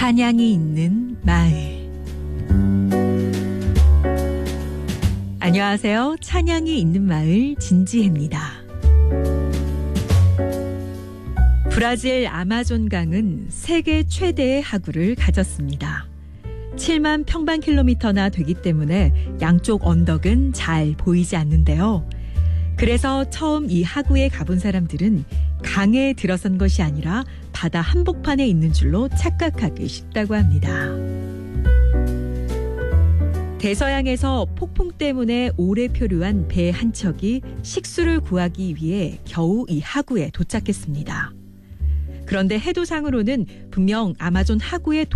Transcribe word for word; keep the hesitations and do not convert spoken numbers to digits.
찬양이 있는 마을. 안녕하세요. 찬양이 있는 마을 진지혜입니다. 브라질 아마존강은 세계 최대의 하구를 가졌습니다. 칠만 평방킬로미터나 되기 때문에 양쪽 언덕은 잘 보이지 않는데요. 그래서 처음 이 하구에 가본 사람들은 강에 들어선 것이 아니라 바다 한복판에 있는 줄로 착각하기 쉽다고 합니다. 대서양에서 폭풍 때문에 오래 표류한 배 한 척이 식수를 구하기 위해 겨우 이 하구에 도착했습니다. 그런데 해도상으로는 분명 아마존 하구에